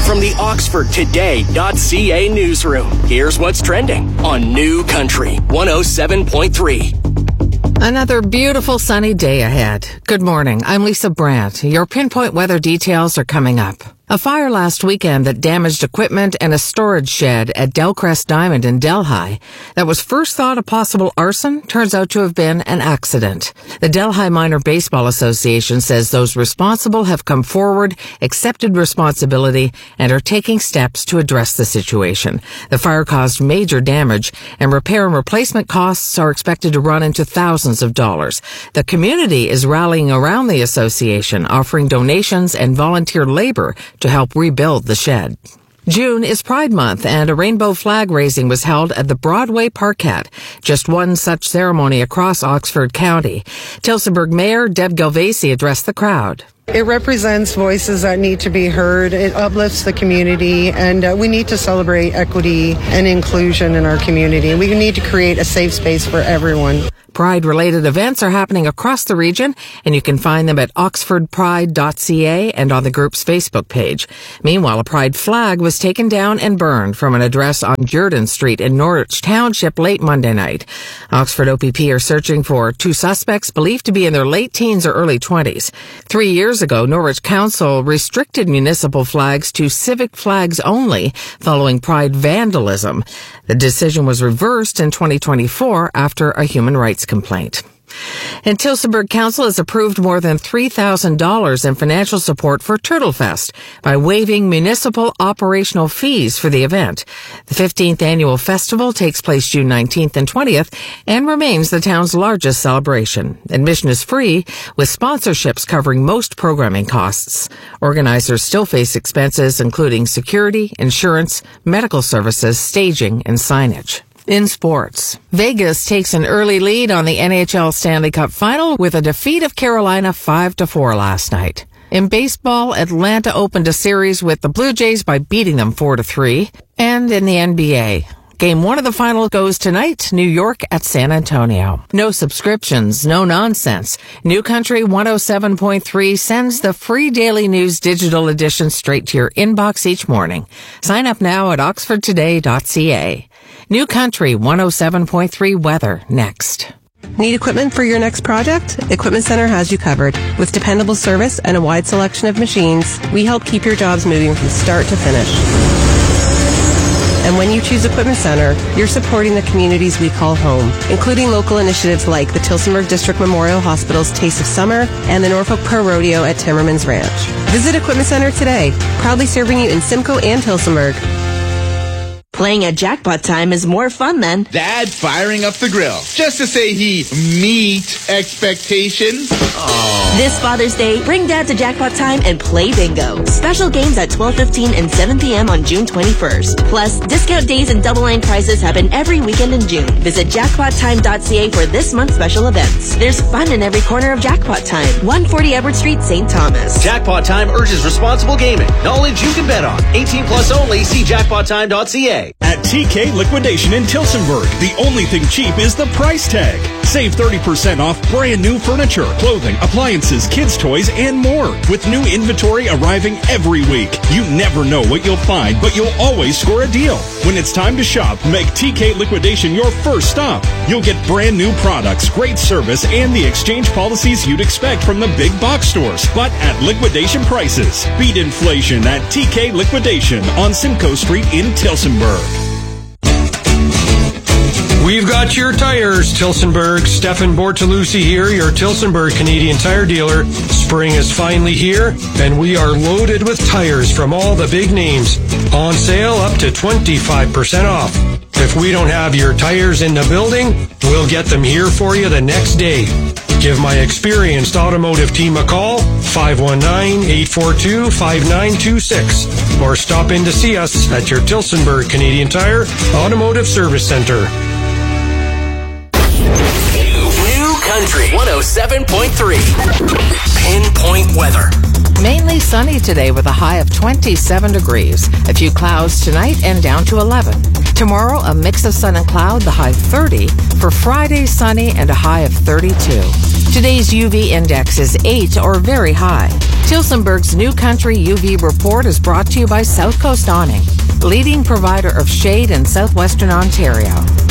From the OxfordToday.ca newsroom, here's what's trending on New Country 107.3. Another beautiful sunny day ahead. Good morning. I'm Lisa Brandt. Your pinpoint weather details are coming up. A fire last weekend that damaged equipment and a storage shed at Delcrest Diamond in Delhi that was first thought a possible arson turns out to have been an accident. The Delhi Minor Baseball Association says those responsible have come forward, accepted responsibility, and are taking steps to address the situation. The fire caused major damage, and repair and replacement costs are expected to run into thousands of dollars. The community is rallying around the association, offering donations and volunteer labor to help rebuild the shed. June is Pride Month, and a rainbow flag raising was held at the Broadway Parkette, just one such ceremony across Oxford County. Tillsonburg Mayor Deb Galvesi addressed the crowd. It represents voices that need to be heard. It uplifts the community, and we need to celebrate equity and inclusion in our community. We need to create a safe space for everyone. Pride-related events are happening across the region, and you can find them at oxfordpride.ca and on the group's Facebook page. Meanwhile, a Pride flag was taken down and burned from an address on Jordan Street in Norwich Township late Monday night. Oxford OPP are searching for two suspects believed to be in their late teens or early 20s. 3 years ago, Norwich Council restricted municipal flags to civic flags only following Pride vandalism. The decision was reversed in 2024 after a human rights complaint. And Tillsonburg Council has approved more than $3,000 in financial support for Turtlefest by waiving municipal operational fees for the event. The 15th annual festival takes place June 19th and 20th and remains the town's largest celebration. Admission is free, with sponsorships covering most programming costs. Organizers still face expenses including security, insurance, medical services, staging, and signage. In sports, Vegas takes an early lead on the NHL Stanley Cup Final with a defeat of Carolina 5-4 last night. In baseball, Atlanta opened a series with the Blue Jays by beating them 4-3. And in the NBA, Game 1 of the final goes tonight, New York at San Antonio. No subscriptions, no nonsense. New Country 107.3 sends the free Daily News digital edition straight to your inbox each morning. Sign up now at oxfordtoday.ca. New Country 107.3 weather next. Need equipment for your next project? Equipment Center has you covered. With dependable service and a wide selection of machines, we help keep your jobs moving from start to finish. And when you choose Equipment Center, you're supporting the communities we call home, including local initiatives like the Tillsonburg District Memorial Hospital's Taste of Summer and the Norfolk Pro Rodeo at Timmerman's Ranch. Visit Equipment Center today, proudly serving you in Simcoe and Tillsonburg. Playing at Jackpot Time is more fun than Dad firing up the grill just to say he meet expectations. Aww. This Father's Day, bring Dad to Jackpot Time and play bingo. Special games at 12:15 and 7 p.m. on June 21st. Plus, discount days and double line prizes happen every weekend in June. Visit jackpottime.ca for this month's special events. There's fun in every corner of Jackpot Time. 140 Edward Street, St. Thomas. Jackpot Time urges responsible gaming. Knowledge you can bet on. 18 plus only. See jackpottime.ca. At TK Liquidation in Tillsonburg, the only thing cheap is the price tag. Save 30% off brand new furniture, clothing, appliances, kids' toys, and more. With new inventory arriving every week. You never know what you'll find, but you'll always score a deal. When it's time to shop, make TK Liquidation your first stop. You'll get brand new products, great service, and the exchange policies you'd expect from the big box stores, but at liquidation prices. Beat inflation at TK Liquidation on Simcoe Street in Tillsonburg. We've got your tires, Tillsonburg. Stefan Bortolucci here, your Tillsonburg Canadian Tire dealer. Spring is finally here, and we are loaded with tires from all the big names. On sale up to 25% off. If we don't have your tires in the building, we'll get them here for you the next day. Give my experienced automotive team a call, 519-842-5926, or stop in to see us at your Tillsonburg Canadian Tire Automotive Service Center. New Country 107.3. Pinpoint weather. Mainly sunny today with a high of 27 degrees. A few clouds tonight and down to 11. Tomorrow, a mix of sun and cloud, the high 30. For Friday, sunny and a high of 32. Today's UV index is 8 or very high. Tilsonburg's New Country UV report is brought to you by South Coast Awning, leading provider of shade in southwestern Ontario.